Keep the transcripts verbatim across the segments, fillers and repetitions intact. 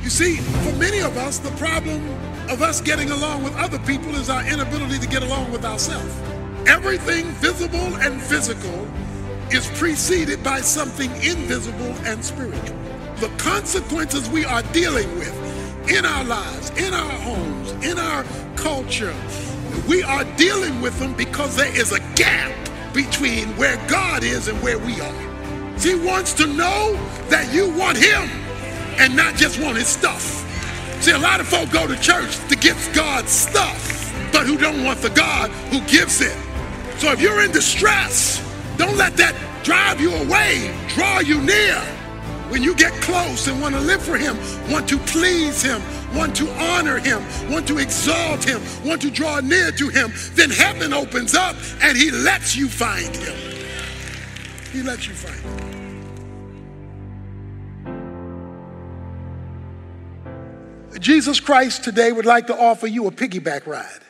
See, for many of us, the problem of us getting along with other people is our inability to get along with ourselves. Everything visible and physical is preceded by something invisible and spiritual. The consequences we are dealing with in our lives, in our homes, in our culture, we are dealing with them because there is a gap between where God is and where we are. He wants to know that you want him and not just want his stuff. See, a lot of folk go to church to get God's stuff, but who don't want the God who gives it. So if you're in distress, don't let that drive you away, draw you near. When you get close and want to live for him, want to please him, want to honor him, want to exalt him, want to draw near to him, then heaven opens up and he lets you find him. He lets you find him. Jesus Christ today would like to offer you a piggyback ride.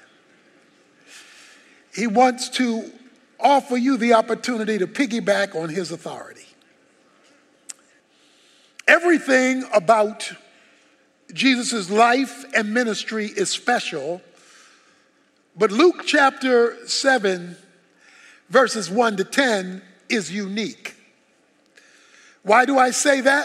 He wants to offer you the opportunity to piggyback on his authority. Everything about Jesus' life and ministry is special, but Luke chapter seven, verses one to ten is unique. Why do I say that?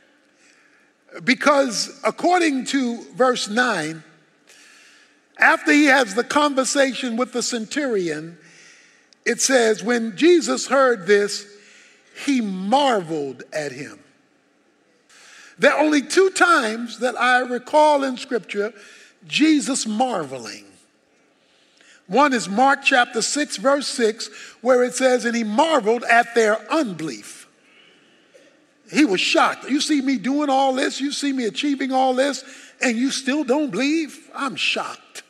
Because according to verse nine, after he has the conversation with the centurion, it says, when Jesus heard this, he marveled at him. There are only two times that I recall in Scripture Jesus marveling. One is Mark chapter six, verse six, where it says, and he marveled at their unbelief. He was shocked. You see me doing all this, you see me achieving all this, and you still don't believe? I'm shocked.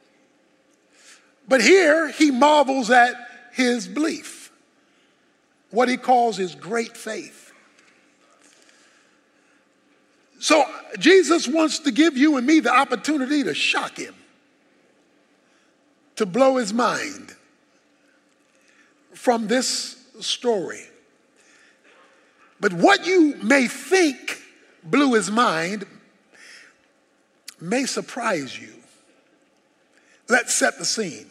But here he marvels at his belief, what he calls his great faith. So Jesus wants to give you and me the opportunity to shock him, to blow his mind from this story. But what you may think blew his mind may surprise you. Let's set the scene.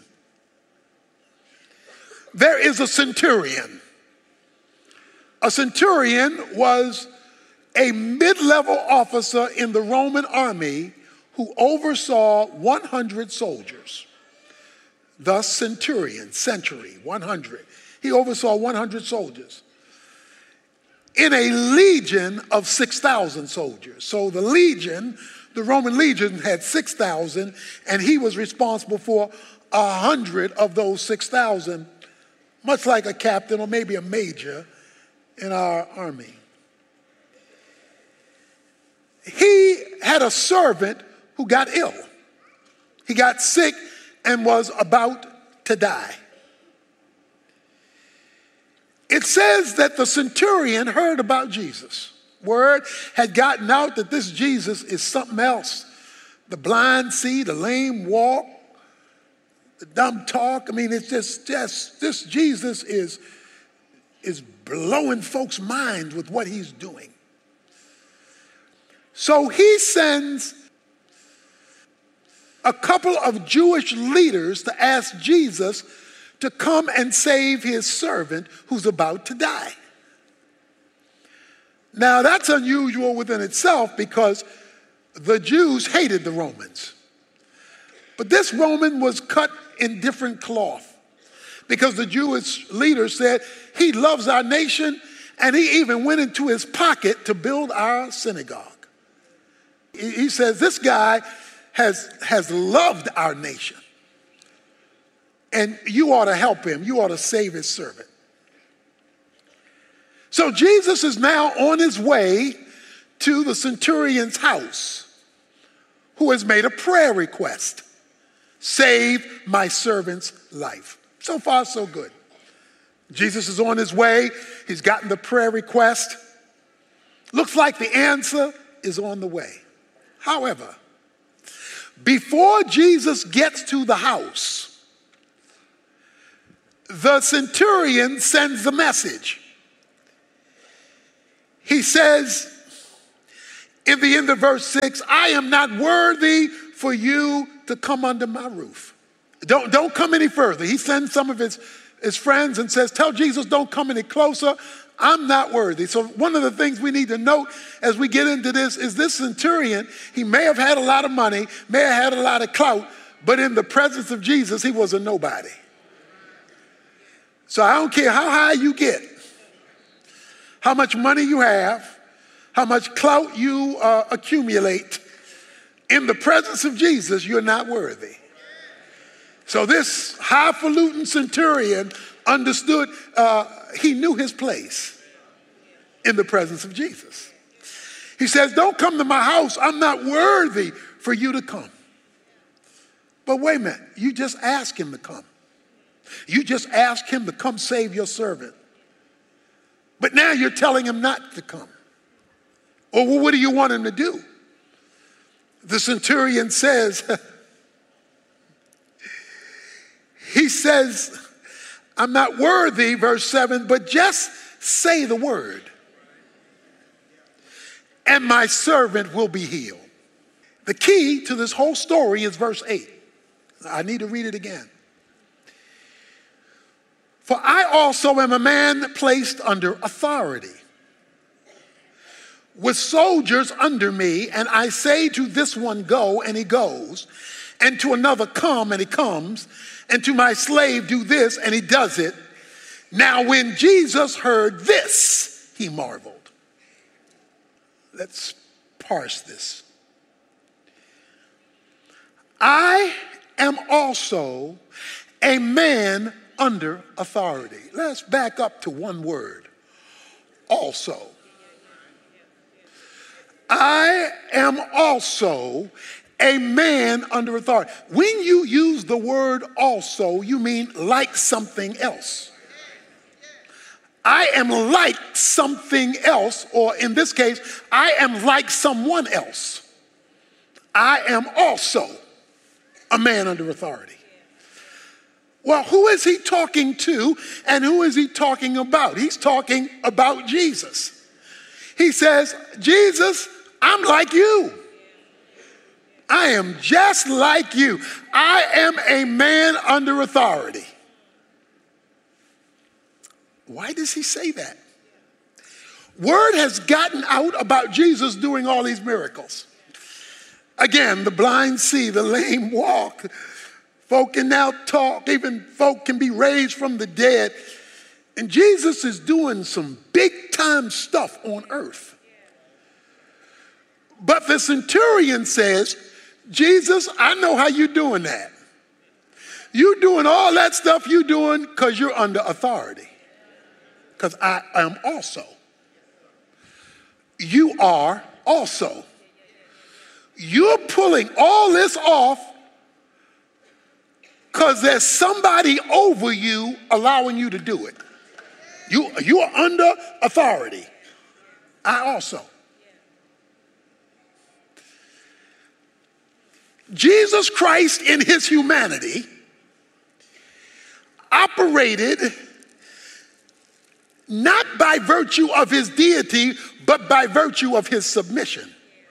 There is a centurion. A centurion was a mid-level officer in the Roman army who oversaw one hundred soldiers. Thus, centurion, century, one hundred. He oversaw one hundred soldiers in a legion of six thousand soldiers. So the legion, the Roman legion had six thousand, and he was responsible for one hundred of those six thousand, much like a captain or maybe a major in our army. He had a servant who got ill. He got sick and was about to die. It says that the centurion heard about Jesus. Word had gotten out that this Jesus is something else. The blind see, the lame walk, the dumb talk. I mean, it's just, just this Jesus is, is blowing folks' minds with what he's doing. So he sends a couple of Jewish leaders to ask Jesus to come and save his servant who's about to die. Now, that's unusual within itself because the Jews hated the Romans. But this Roman was cut in different cloth because the Jewish leaders said he loves our nation, and he even went into his pocket to build our synagogue. He says this guy has, has loved our nation. And you ought to help him. You ought to save his servant. So Jesus is now on his way to the centurion's house, who has made a prayer request. Save my servant's life. So far, so good. Jesus is on his way. He's gotten the prayer request. Looks like the answer is on the way. However, before Jesus gets to the house, the centurion sends the message. He says, in the end of verse six, I am not worthy for you to come under my roof. Don't, don't come any further. He sends some of his, his friends and says, tell Jesus, don't come any closer. I'm not worthy. So one of the things we need to note as we get into this is this centurion, he may have had a lot of money, may have had a lot of clout, but in the presence of Jesus, he was a nobody. So I don't care how high you get, how much money you have, how much clout you uh, accumulate, in the presence of Jesus, you're not worthy. So this highfalutin centurion understood, uh, he knew his place in the presence of Jesus. He says, don't come to my house. I'm not worthy for you to come. But wait a minute, you just ask him to come. You just ask him to come save your servant. But now you're telling him not to come. Or well, what do you want him to do? The centurion says, he says, I'm not worthy, verse seven, but just say the word, and my servant will be healed. The key to this whole story is verse eight. I need to read it again. For I also am a man placed under authority, with soldiers under me, and I say to this one, go, and he goes, and to another, come, and he comes, and to my slave, do this, and he does it. Now when Jesus heard this, he marveled. Let's parse this. I am also a man under authority. Let's back up to one word, also. I am also a man under authority. When you use the word also, you mean like something else. I am like something else, or in this case, I am like someone else. I am also a man under authority. Well, who is he talking to and who is he talking about? He's talking about Jesus. He says, Jesus, I'm like you. I am just like you. I am a man under authority. Why does he say that? Word has gotten out about Jesus doing all these miracles. Again, the blind see, the lame walk, folk can now talk, even folk can be raised from the dead. And Jesus is doing some big time stuff on earth. But the centurion says, Jesus, I know how you're doing that. You're doing all that stuff you're doing because you're under authority. Because I am also. You are also. You're pulling all this off because there's somebody over you allowing you to do it. You, you are under authority. I also. Jesus Christ in his humanity operated not by virtue of his deity, but by virtue of his submission.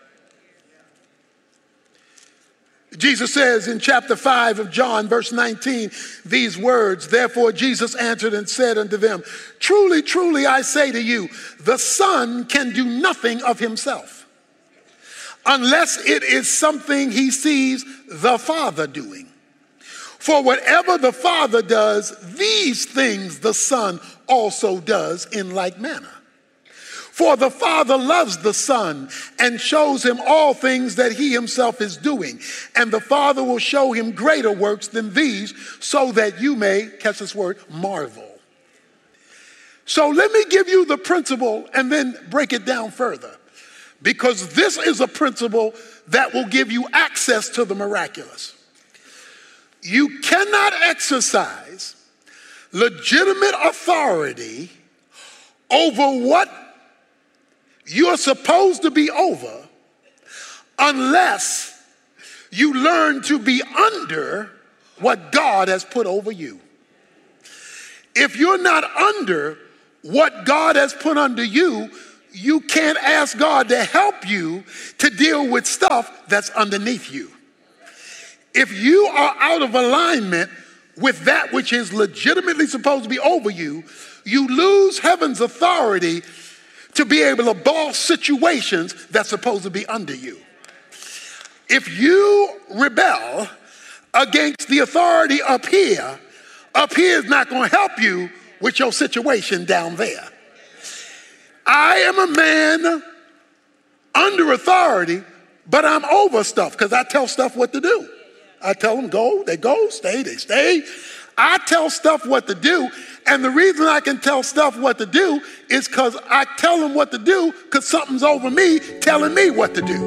Jesus says in chapter five of John, verse nineteen, these words, therefore Jesus answered and said unto them, truly, truly, I say to you, the Son can do nothing of himself, unless it is something he sees the Father doing. For whatever the Father does, these things the Son also does in like manner. For the Father loves the Son and shows him all things that he himself is doing. And the Father will show him greater works than these, so that you may, catch this word, marvel. So let me give you the principle and then break it down further. Because this is a principle that will give you access to the miraculous. You cannot exercise legitimate authority over what you're supposed to be over unless you learn to be under what God has put over you. If you're not under what God has put under you, you can't ask God to help you to deal with stuff that's underneath you. If you are out of alignment with that which is legitimately supposed to be over you, you lose heaven's authority to be able to boss situations that's supposed to be under you. If you rebel against the authority up here, up here is not going to help you with your situation down there. I am a man under authority, but I'm over stuff because I tell stuff what to do. I tell them go, they go, stay, they stay. I tell stuff what to do, and the reason I can tell stuff what to do is because I tell them what to do because something's over me telling me what to do.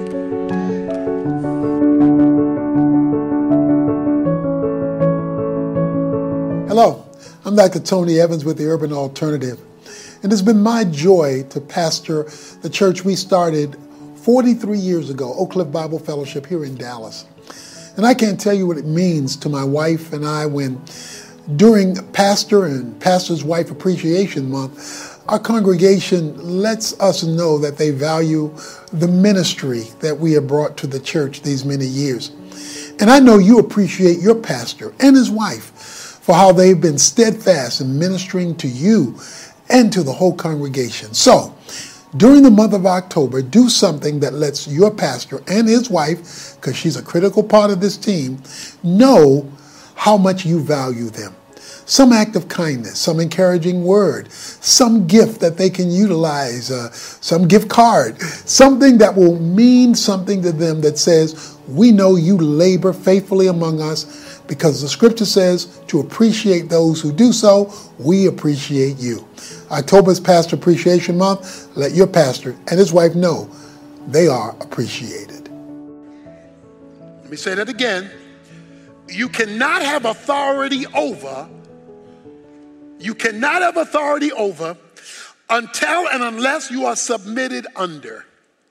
Hello, I'm Doctor Tony Evans with the Urban Alternative, and it's been my joy to pastor the church we started forty-three years ago, Oak Cliff Bible Fellowship here in Dallas. And I can't tell you what it means to my wife and I when during Pastor and Pastor's Wife Appreciation Month, our congregation lets us know that they value the ministry that we have brought to the church these many years. And I know you appreciate your pastor and his wife for how they've been steadfast in ministering to you and to the whole congregation. So, during the month of October, do something that lets your pastor and his wife, because she's a critical part of this team, know how much you value them. Some act of kindness, some encouraging word, some gift that they can utilize, uh, some gift card, something that will mean something to them that says, we know you labor faithfully among us because the scripture says to appreciate those who do so. We appreciate you. October's Pastor Appreciation Month. Let your pastor and his wife know they are appreciated. Let me say that again. You cannot have authority over, you cannot have authority over until and unless you are submitted under.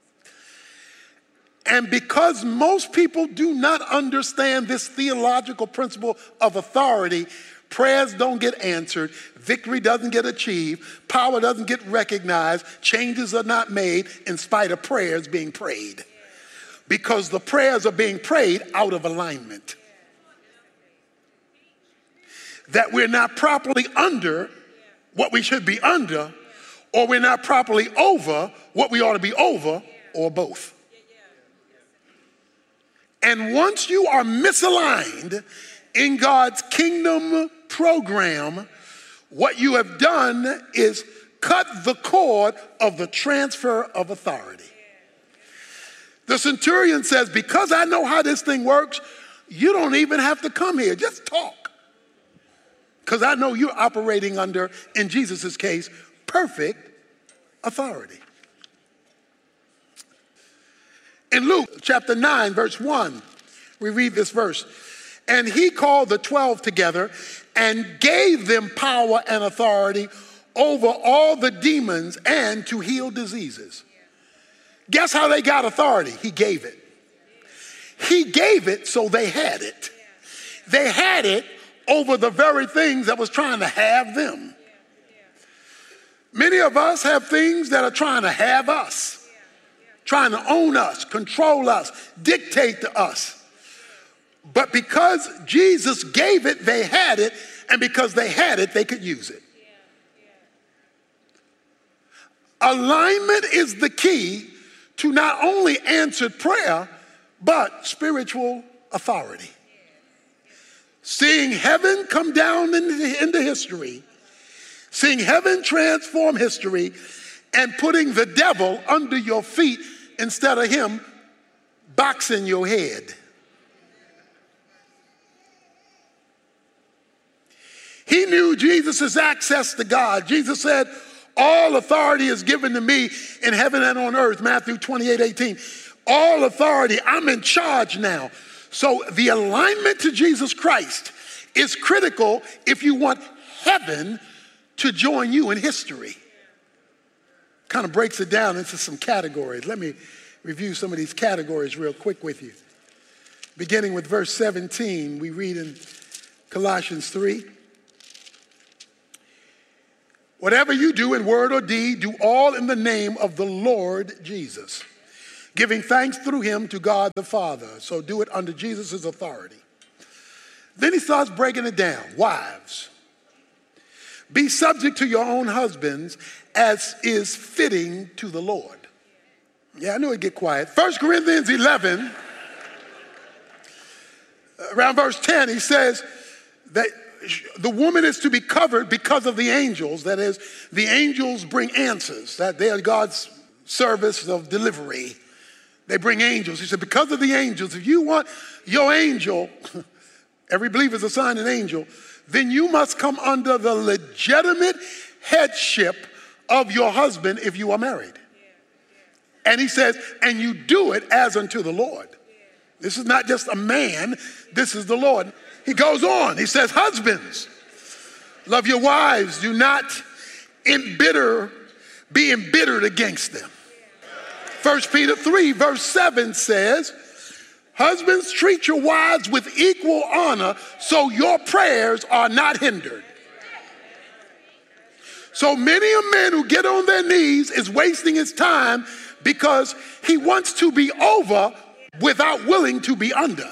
And because most people do not understand this theological principle of authority, prayers don't get answered, victory doesn't get achieved, power doesn't get recognized, changes are not made in spite of prayers being prayed. Because the prayers are being prayed out of alignment. That we're not properly under what we should be under, or we're not properly over what we ought to be over, or both. And once you are misaligned in God's kingdom program, what you have done is cut the cord of the transfer of authority. The centurion says, because I know how this thing works, you don't even have to come here. Just talk. Because I know you're operating under, in Jesus' case, perfect authority. In Luke chapter nine, verse one, we read this verse. And he called the twelve together and gave them power and authority over all the demons and to heal diseases. Guess how they got authority? He gave it. He gave it so they had it. They had it over the very things that was trying to have them. Many of us have things that are trying to have us, trying to own us, control us, dictate to us. But because Jesus gave it, they had it, and because they had it, they could use it. Alignment is the key to not only answered prayer, but spiritual authority. Seeing heaven come down into, into history, seeing heaven transform history, and putting the devil under your feet instead of him boxing your head. He knew Jesus' access to God. Jesus said, all authority is given to me in heaven and on earth, Matthew twenty-eight eighteen. All authority, I'm in charge now. So the alignment to Jesus Christ is critical if you want heaven to join you in history. Kind of breaks it down into some categories. Let me review some of these categories real quick with you. Beginning with verse seventeen, we read in Colossians three. Whatever you do in word or deed, do all in the name of the Lord Jesus, giving thanks through him to God the Father. So do it under Jesus' authority. Then he starts breaking it down. Wives, be subject to your own husbands as is fitting to the Lord. Yeah, I knew it'd get quiet. First Corinthians eleven, around verse ten, he says that the woman is to be covered because of the angels. That is, the angels bring answers, that they are God's service of delivery. They bring angels. He said, because of the angels, if you want your angel, every believer is assigned an angel, then you must come under the legitimate headship of your husband if you are married. And he says, and you do it as unto the Lord. This is not just a man, this is the Lord. He goes on, he says, husbands, love your wives, do not embitter, be embittered against them. First Peter three, verse seven says, husbands, treat your wives with equal honor so your prayers are not hindered. So many a man who get on their knees is wasting his time because he wants to be over without willing to be under.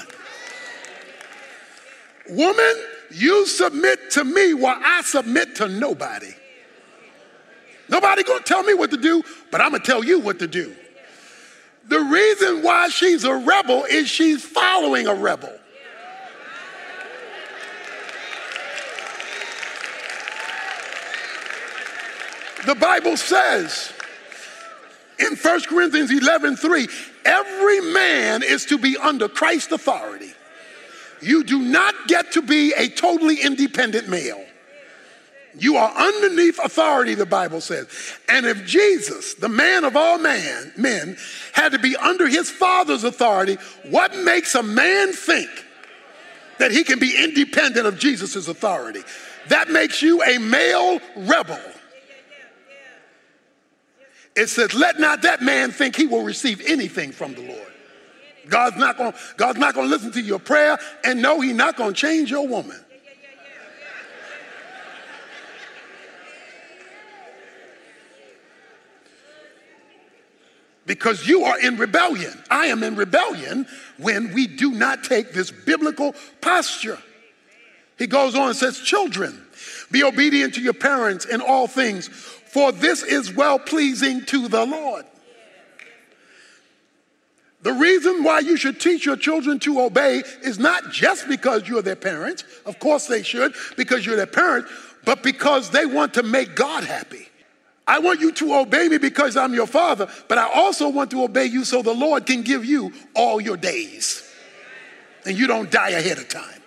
Woman, you submit to me while I submit to nobody. Nobody gonna tell me what to do, but I'm gonna tell you what to do. The reason why she's a rebel is she's following a rebel. The Bible says in First Corinthians eleven three, every man is to be under Christ's authority. You do not get to be a totally independent male. You are underneath authority, the Bible says. And if Jesus, the man of all man, men, had to be under his Father's authority, what makes a man think that he can be independent of Jesus' authority? That makes you a male rebel. It says, let not that man think he will receive anything from the Lord. God's not going God's not going to listen to your prayer, and no, he's not going to change your woman. Because you are in rebellion. I am in rebellion when we do not take this biblical posture. He goes on and says, children, be obedient to your parents in all things, for this is well-pleasing to the Lord. The reason why you should teach your children to obey is not just because you're their parents. Of course they should, because you're their parents, but because they want to make God happy. I want you to obey me because I'm your father, but I also want to obey you so the Lord can give you all your days and you don't die ahead of time.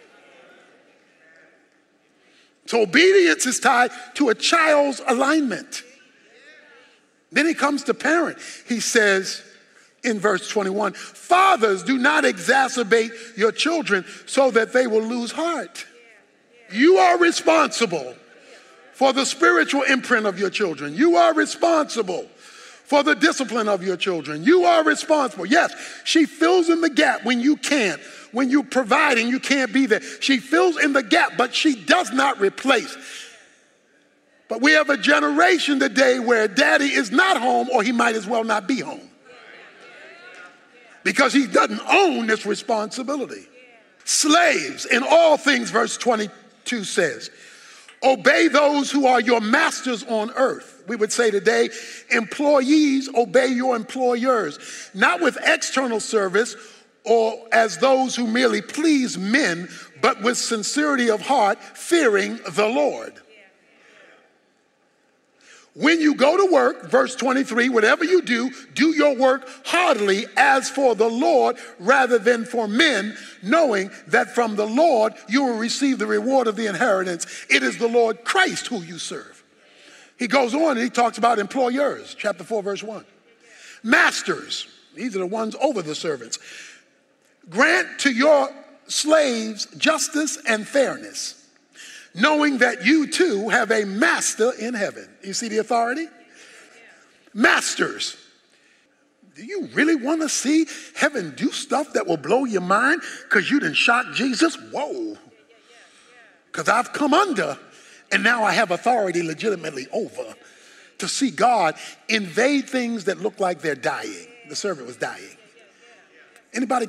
So obedience is tied to a child's alignment. Then he comes to parent. He says in verse twenty-one, fathers, do not exacerbate your children so that they will lose heart. You are responsible for the spiritual imprint of your children. You are responsible for the discipline of your children. You are responsible. Yes, she fills in the gap when you can't. When you're providing, you can't be there. She fills in the gap, but she does not replace. But we have a generation today where daddy is not home, or he might as well not be home, because he doesn't own this responsibility. Slaves, in all things, verse twenty-two says, obey those who are your masters on earth. We would say today, employees, obey your employers, not with external service or as those who merely please men, but with sincerity of heart, fearing the Lord. When you go to work, verse twenty-three, whatever you do, do your work heartily as for the Lord rather than for men, knowing that from the Lord you will receive the reward of the inheritance. It is the Lord Christ who you serve. He goes on and he talks about employers, chapter four, verse one. Masters, these are the ones over the servants. Grant to your slaves justice and fairness, knowing that you too have a master in heaven. You see the authority? Masters, do you really want to see heaven do stuff that will blow your mind because you didn't shock Jesus? Whoa. Because I've come under And now I have authority legitimately over to see God invade things that look like they're dying. The servant was dying. Anybody